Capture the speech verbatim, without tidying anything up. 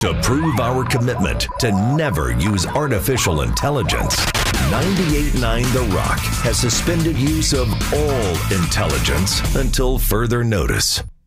To prove our commitment to never use artificial intelligence, ninety-eight point nine The Rock has suspended use of all intelligence until further notice.